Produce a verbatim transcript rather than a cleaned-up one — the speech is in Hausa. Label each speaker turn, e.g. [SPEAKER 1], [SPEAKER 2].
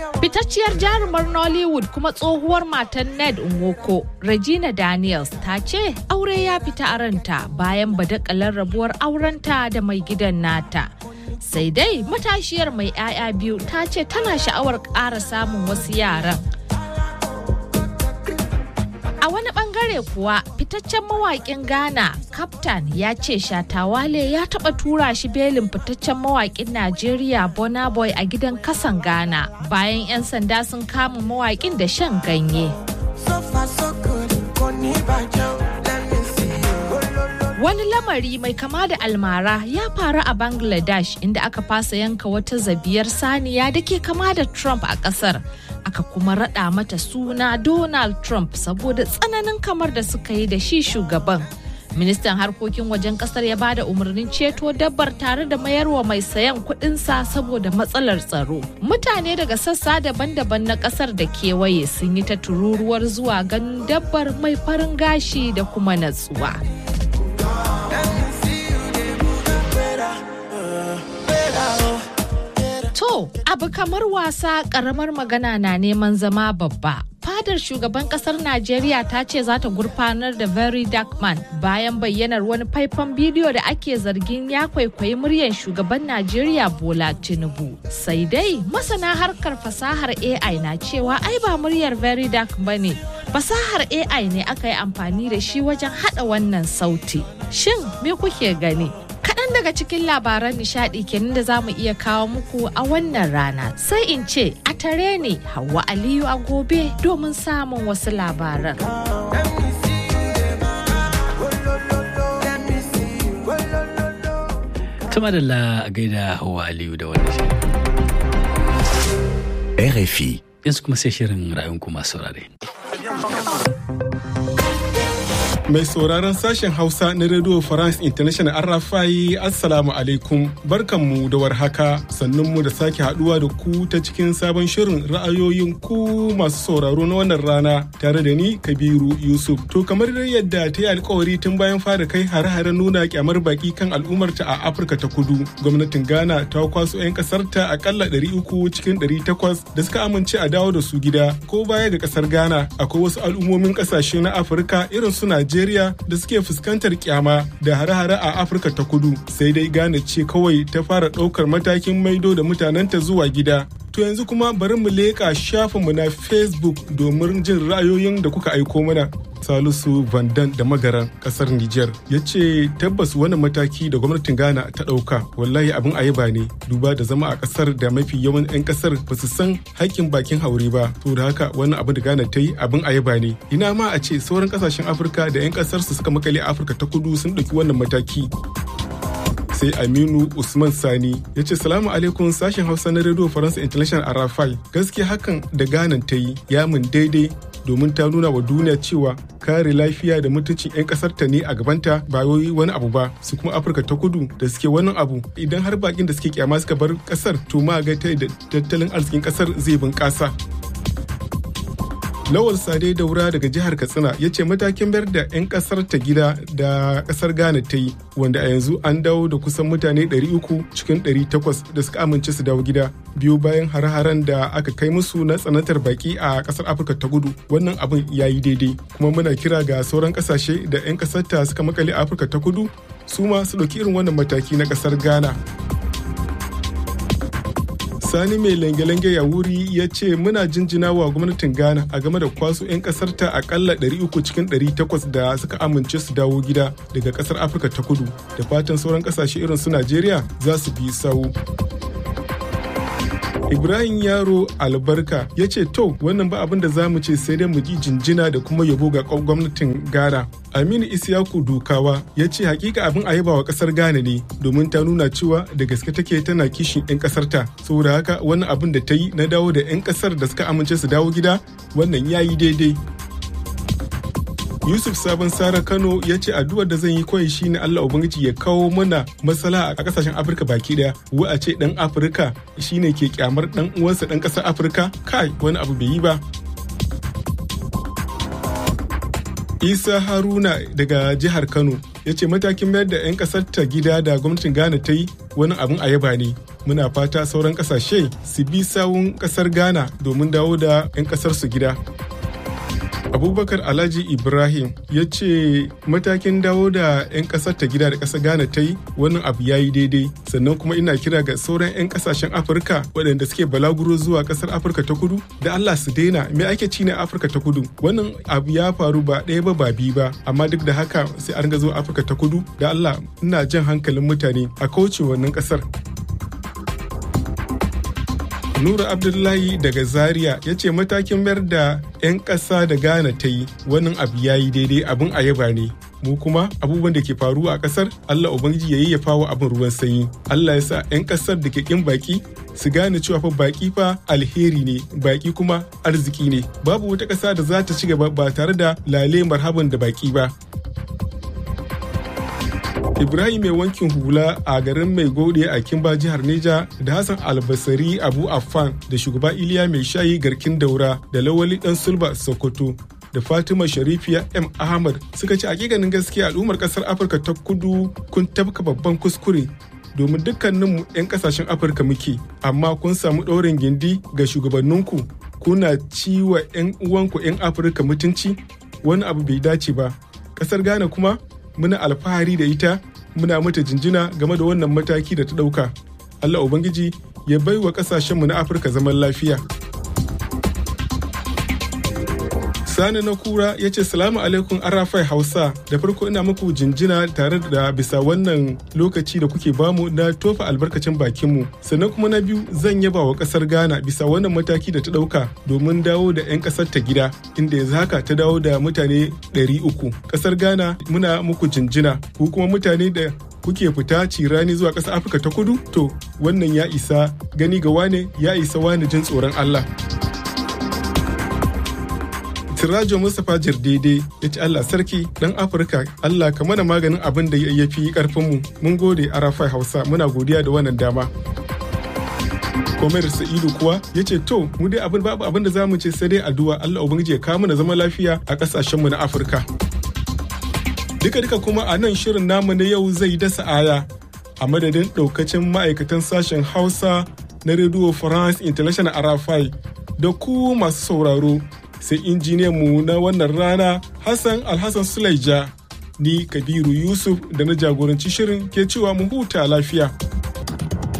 [SPEAKER 1] Fitacciyar jarumar Nollywood kuma tsohuwar matan Ned Nwoko, Regina Daniels, ta ce aure ya fita a ranta bayan badakalar rabuwar aurenta da mai gidan nata. Sai dai matashiyar mai 'ya'ya biyu ta ce tana sha'awar ƙara samun wasu yaran. A wani bangare kuwa fitaccen mawaƙin Ghana, Captain, ya ce Shatta Wale ya taɓa tura shi belin fitaccen mawaƙin Najeriya Burna Boy a gidan kasan Ghana bayan 'yan sanda sun kama mawaƙin da shan ganye. Wani lamari mai kama da almara ya faru a Bangladesh inda aka fasa yanka wata zabiyar saniya da ke kama da Trump a ƙasar. Aka kuma raɗa mata suna Donald Trump saboda tsananin kamar da suka yi da shi shugaban. Ministan harkokin wajen kasar ya bada umarnin ceto dabbar tare da mayarwa mai sayan kuɗinsa saboda matsalar tsaro. Mutane daga sassa daban-daban na kasar da kewaye sun yi ta tururuwar zuwa ganin dabbar mai farin gashi da kuma natsuwa. To, abu kamar wasa ƙaramar magana na neman zama babba. Fadar shugaban kasar Najeriya ta ce za ta gurfanar da Very Dark Man bayan bayyanar wani faifan bidiyo da ake zargin ya kwaikwayi muryar shugaban Najeriya Bola Tinubu. Sai dai masana harkar fasahar A I na cewa ai ba muryar Very Dark bane. Fasahar A I ne aka yi amfani da shi wajen hada wannan sauti. Shin me kuke gani? Kaɗan daga cikin labaran nishaɗi kenan da za mu iya kawo muku a wannan rana. Sai in ce a tare ne Hauwa Aliyu a gobe domin samun wasu labaran.
[SPEAKER 2] Tuma da la gaida Hauwa Aliyu da wannan shi.
[SPEAKER 3] R F I.
[SPEAKER 2] Yanzu kuma sai shirin ra'ayinku masu saurare.
[SPEAKER 4] Mai sauraron sashen Hausa na Radio France International R F I, Assalamu alaikum. Barkanmu da warhaka, sannunmu da sake haduwa da ku ta cikin sabon shirin ra'ayoyin ku masu sauraro na wannan rana tare da ni Kabiru Yusuf. To kamar yadda ta yi alkawari tun bayan fara kai hare-haren nuna kyamar baki kan al'ummarta a Afirka ta Kudu, gwamnatin Ghana ta kwaso 'yan kasarta akalla ɗari uku cikin ɗari takwas da suka amince a dawo da su gida. Ko baya ga kasar Ghana, akwai wasu al'ummomin kasashe na Afirka irin su Najeriya da suke fuskantar kyama da hare-hare a Afirka ta Kudu, sai dai Ghana ce kawai ta fara ɗaukar matakin maido da mutanenta zuwa gida. To yanzu kuma bari mu leƙa shafinmu na Facebook domin jin ra'ayoyin da kuka aiko mana. Salisu Vandan da Magaran kasar Nijar ya ce tabbas wannan mataki da gwamnatin Ghana ta ɗauka wallahi abin ayaba ne, duba da zama a kasar da mafi yawan 'yan kasar ba su san haƙƙin bakin haure ba. To da haka wannan abin da Ghana ta yi abin ayaba ne. Ina ma a ce sauran kasashen Afirka da 'yan kasar su suka makale a Afirka ta Kudu sun ɗauki wannan mataki. Sai Aminu Usman Sani ya ce salamu alaikum sashen Hausa na Radio Faransa International a Rafai. Gaskiya hakan da Ghana ta yi ya mun daidai, domin ta nuna wa duniya cewa kare lafiya da mutuncin 'yan kasar ta ne a gabanta ba wai wani abu ba. Su kuma Afirka ta Kudu da suke wannan abu, idan har bakin da suke kyama suka bar kasar to ma ga ta da tattalin arzikin kasar zai bunƙasa. Lawal Sade Daura daga jihar Katsina ya ce matakin bayar da 'yan kasar ta gida da kasar Ghana ta yi, wanda a yanzu an dawo da kusan mutane ɗari uku cikin ɗari takwas da suka amince su dawo gida biyu bayan hare-haren da aka kai musu na tsanantar baki a kasar Afirka ta Kudu. Wannan abin ya yi daidai, kuma muna kira ga sauran kasashe da 'yan kasar ta suka makale a Afirka ta Kudu su ma su ɗauki irin wannan mataki na kasar Ghana. Sani mai lange-lange ya wuri ya ce muna jinjina wa gwamnatin Ghana a game da kwaso 'yan kasar ta akalla ɗari uku cikin ɗari takwas da suka amince su dawo gida daga kasar Afirka ta Kudu, da fatan sauran kasashe irin su Najeriya za su bi sawu. Ibrahim Yaro Albarka ya ce to wannan ba abin da za mu ce sai dai mu ji jinjina da kuma yabo ga gwamnatin Ghana. Aminu Isiyaku Dukawa ya ce hakika abin a yaba wa kasar Ghana ne, domin ta nuna cewa da gaske take tana kishin 'yan kasar ta. Saboda haka wannan abin da ta yi na dawo da 'yan kasar da suka amince su dawo gida, wannan ya yi daidai. Yusuf Sabon Sara Kano ya ce addu'ar da zan yi kawai shine Allah Ubangiji ya kawo mana matsala a kasashen Afirka baki daya. Wa a ce dan Afirka shine ke kyamar dan uwansa dan kasar Afirka, kai wani abu bai yi ba. Isa Haruna daga jihar Kano ya ce matakin mayar da 'yan kasar ta gida da gwamnatin Ghana ta yi wani abin a yaba ne, Muna fata sauran ƙasashe su bi sawun ƙasar Ghana domin dawo da 'yan ƙasar su gida. Abubakar Alhaji Ibrahim ya ce matakin dawo da 'yan ƙasar ta gida da ƙasar Ghana ta yi wannan abu ya yi daidai, sannan kuma ina kira ga sauran 'yan ƙasashen Afirka waɗanda suke balaguro zuwa ƙasar Afirka ta kudu da Allah su daina. Me ake ci ne Afirka ta kudu? Wannan abu ya faru ba ɗaya ba ba biyu ba, amma duk da haka sai an ga zuwa Afirka ta kudu. Da Allah ina jan hankalin mutane a kauce wannan ƙasar. Nura Abdullahi daga Zaria ya ce matakin mayar da 'yan ƙasa da Ghana ta yi wannan abu ya yi daidai, abin a yaba ne. Mu kuma abubuwan da ke faruwa a ƙasar Allah Ubangiji ya yayyafa wa abin ruwan sanyi. Allah ya sa 'yan ƙasar da ke ƙin baƙi su gane cewa fa baƙi fa alheri ne, baƙi kuma arziki ne. Babu wata ƙasa da za ta ci gaba ba tare da lale marhaban da baƙi ba. Ibrahim mai wankin hula a garin mai gode a Kimba jihar Neja da Hassan Albasari Abu Affan da shugaba Iliya mai shayi garkin daura da Lawali dan Sulba Sokoto da Fatima Sharifiya M Ahmad suka ce hakikanin gaskiya al'ummar kasar Afirka ta kudu kun tabka babban kuskure domin dukkaninmu 'yan kasashen Afirka muke, amma kun samu ɗaurin gindi ga shugabanninku kuna ciwa 'yan uwanku 'yan Afirka mutunci, wani abu bai dace ba. Kasar Ghana kuma muna alfahari da ita, muna mata jinjina game da wannan mataki da ta ɗauka. Allah Ubangiji ya bai wa ƙasashenmu na Afirka zaman lafiya. Sani na kura ya ce salamu alaikum Arafai Hausa, da farko ina muku jinjina tare da bisa wannan lokaci da kuke bamu na tofa albarkacin bakinmu. Sannan kuma na biyu zan yaba wa ƙasar Ghana bisa wannan mataki da ta ɗauka domin dawo da 'yan ƙasar ta gida, inda yanzu haka ta dawo da mutane ɗari uku. Ƙasar Ghana muna muku jinjina, ku kuma mutane da kuke fita cirani zuwa ƙasar Afirka ta kudu, to wannan ya isa gani ga wane, ya isa wani jin tsoron Allah. Sirajo Mustapha Jirdede ya ce Allah sarki dan Afirka, Allah ka mana maganin abin da ya fi karfinmu. Mun gode Arafai Hausa, muna godiya da wannan dama. Komar Sa'idu kuwa ya ce to mu dai abin babu abin da za mu ce sai dai addu'a Allah Ubangiji ya kawo mana zama lafiya a kasashenmu na Afirka. Duka duka kuma a nan shirin namu na yau zai dasa aya a madadin daukacin ma'aikatan sashen Hausa na Radio France International Arafai da ku masu sauraro. Sai injiniyan mu na wannan rana Hassan Alhassan Sulaija, ni Kabiru Yusuf da na jagoranci shirin ke cewa mu huta lafiya.